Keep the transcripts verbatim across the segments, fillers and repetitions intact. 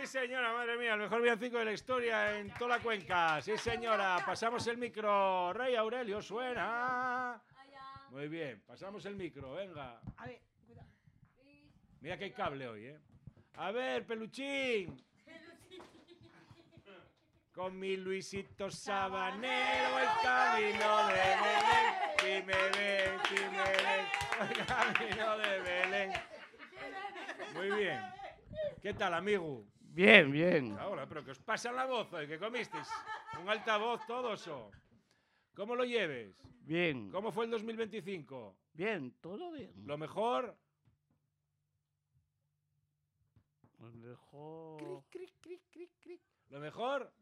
sí señora, madre mía, el mejor villancico de la historia en toda la cuenca. Sí señora, pasamos el micro. Rey Aurelio, suena. Muy bien, pasamos el micro, venga. A ver, cuidado. Mira que hay cable hoy, ¿eh? A ver, peluchín. Con mi Luisito Sabanero, el camino de Belén. Si me ven, si me ven, el camino de Belén. Muy bien. ¿Qué tal, amigo? Bien, bien. Ahora, pero que os pasa la voz hoy, que comisteis un altavoz todos o. ¿Cómo lo lleves? Bien. ¿Cómo fue el dos mil veinticinco? Bien, todo bien. ¿Lo mejor? Lo mejor. Cric, cric, cric, cric, cric. ¿Lo mejor?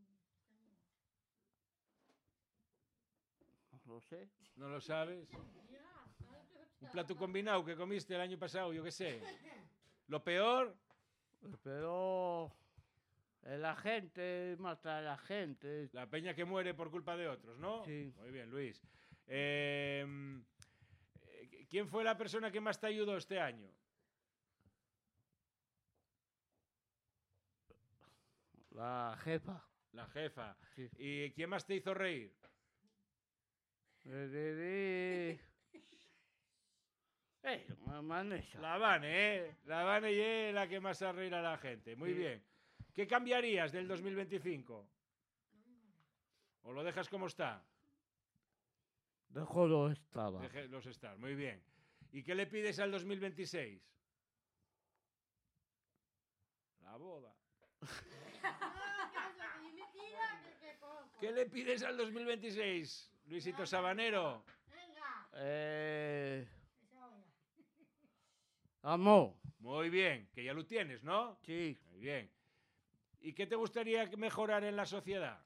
No lo sé. ¿No lo sabes? Un plato combinado que comiste el año pasado, yo qué sé. ¿Lo peor? Pero la gente mata a la gente. La peña que muere por culpa de otros, ¿no? Sí. Muy bien, Luis. Eh, ¿Quién fue la persona que más te ayudó este año? La jefa. La jefa. Sí. ¿Y quién más te hizo reír? Le diré... Eh, Vanessa. La Vane, ¿eh? La Vane es la que más hace reír a la gente. Muy Sí. bien. ¿Qué cambiarías del dos mil veinticinco? ¿O lo dejas como está? Dejó lo estaba. Déjelos estar, muy bien. ¿Y qué le pides al dos mil veintiséis? La boda. ¿Qué le pides al dos mil veintiséis, Luisito Sabanero? Eh... Amor. Muy bien, que ya lo tienes, ¿no? Sí. Muy bien. ¿Y qué te gustaría mejorar en la sociedad?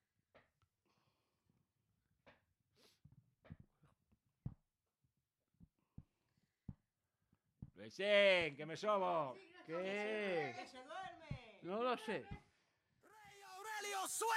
Luisín, que me sobo. ¿Qué? ¡Que se duerme! No lo sé. Rey Aurelio, suena.